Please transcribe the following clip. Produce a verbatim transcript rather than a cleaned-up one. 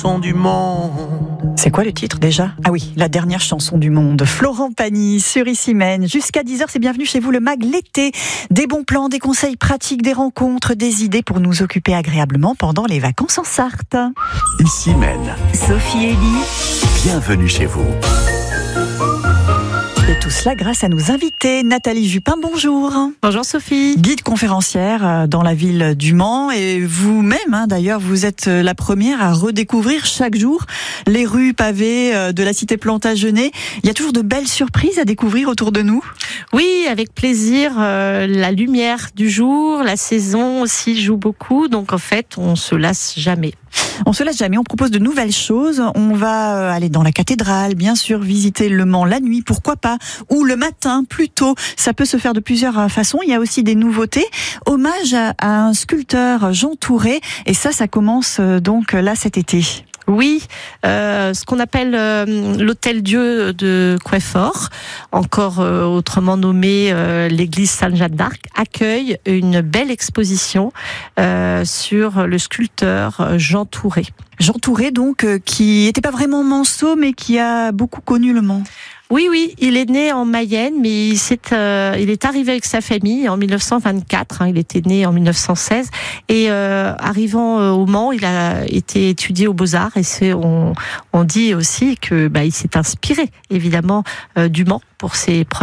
Du monde. C'est quoi le titre déjà ? Ah oui, la dernière chanson du monde. Florent Pagny sur Issy-Mène. Jusqu'à dix heures, c'est bienvenue chez vous le Mag l'été. Des bons plans, des conseils pratiques, des rencontres, des idées pour nous occuper agréablement pendant les vacances en Sarthe. Issy-Mène. Sophie Elie. Bienvenue chez vous. Et tout cela grâce à nos invités. Nathalie Jupin, bonjour. Bonjour Sophie. Guide conférencière dans la ville du Mans et vous-même, hein, d'ailleurs, vous êtes la première à redécouvrir chaque jour les rues pavées de la cité Plantagenet. Il y a toujours de belles surprises à découvrir autour de nous. Oui, avec plaisir. Euh, la lumière du jour, la saison aussi joue beaucoup. Donc en fait, on se lasse jamais. On se lasse jamais, on propose de nouvelles choses. On va aller dans la cathédrale, bien sûr, visiter le Mans la nuit, pourquoi pas, ou le matin, plus tôt. Ça peut se faire de plusieurs façons. Il y a aussi des nouveautés. Hommage à un sculpteur, Jean Touré. Et ça, ça commence donc là cet été. Oui, euh, ce qu'on appelle euh, l'Hôtel-Dieu de Queffort, encore euh, autrement nommé euh, l'église Sainte-Jeanne d'Arc, accueille une belle exposition euh, sur le sculpteur Jean Touré. Jean Touré, donc, euh, qui n'était pas vraiment manceau, mais qui a beaucoup connu le Mans. Oui, oui, il est né en Mayenne, mais il, s'est, euh, il est arrivé avec sa famille en dix-neuf cent vingt-quatre. Hein, il était né en dix-neuf cent seize. Et euh, arrivant euh, au Mans, il a été étudié aux Beaux-Arts. Et c'est, on, on dit aussi que bah, il s'est inspiré, évidemment, euh, du Mans pour ses premières